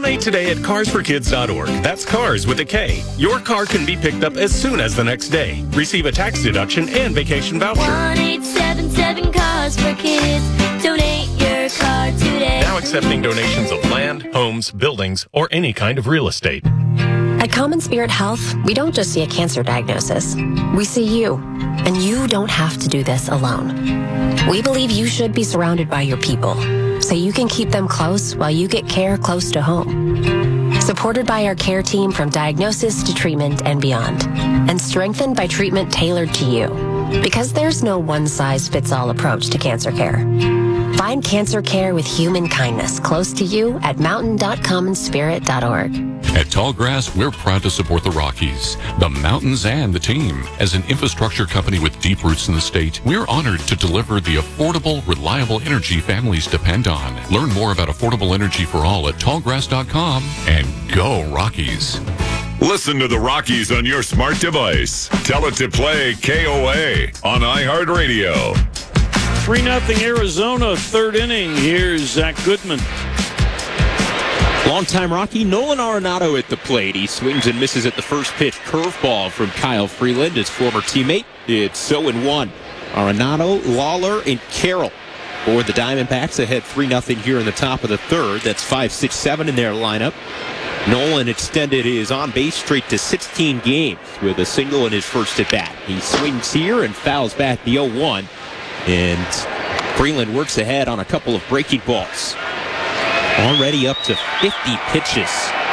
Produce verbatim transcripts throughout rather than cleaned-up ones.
Donate today at cars for kids dot org. That's cars with a K. Your car can be picked up as soon as the next day. Receive a tax deduction and vacation voucher. one eight seven seven cars for kids. Donate your car today. Now accepting donations of land, homes, buildings, or any kind of real estate. At Common Spirit Health, we don't just see a cancer diagnosis. We see you. And you don't have to do this alone. We believe you should be surrounded by your people, so you can keep them close while you get care close to home. Supported by our care team from diagnosis to treatment and beyond. And strengthened by treatment tailored to you. Because there's no one-size-fits-all approach to cancer care. Find cancer care with human kindness close to you at mountain dot common spirit dot org. At Tallgrass, we're proud to support the Rockies, the mountains, and the team. As an infrastructure company with deep roots in the state, we're honored to deliver the affordable, reliable energy families depend on. Learn more about affordable energy for all at tallgrass dot com and go Rockies. Listen to the Rockies on your smart device. Tell it to play K O A on iHeartRadio. three nothing Arizona, third inning. Here's Zach Goodman. Longtime Rocky Nolan Arenado at the plate. He swings and misses at the first pitch. Curveball from Kyle Freeland, his former teammate. It's oh and one. Arenado, Lawler, and Carroll for the Diamondbacks ahead three nothing here in the top of the third. That's five six seven in their lineup. Nolan extended his on-base streak to sixteen games with a single in his first at-bat. He swings here and fouls back the oh one. And Freeland works ahead on a couple of breaking balls. Already up to fifty pitches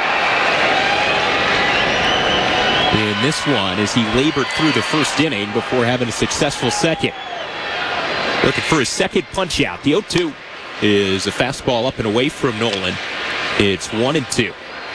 in this one as he labored through the first inning before having a successful second. Looking for his second punch out. The oh two is a fastball up and away from Nolan. It's one and two.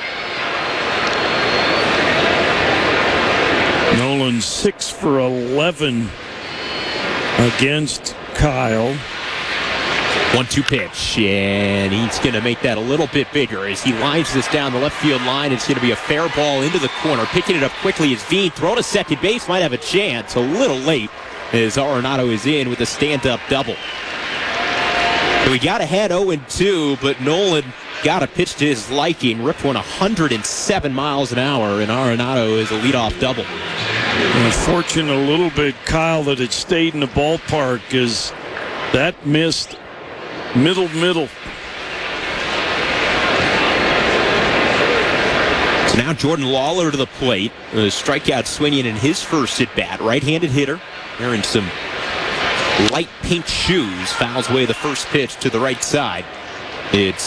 Nolan six for eleven against Kyle. one two pitch, and he's going to make that a little bit bigger as he lines this down the left field line. It's going to be a fair ball into the corner. Picking it up quickly is Veen. Throw to second base. Might have a chance. A little late as Arenado is in with a stand-up double. So we got ahead oh and two, but Nolan got a pitch to his liking. Ripped one one hundred seven miles an hour, and Arenado is a leadoff double. Unfortunate a little bit, Kyle, that it stayed in the ballpark, as that missed middle, middle. So now Jordan Lawler to the plate. A strikeout swinging in his first at-bat. Right-handed hitter. Wearing some light pink shoes. Fouls away the first pitch to the right side. It's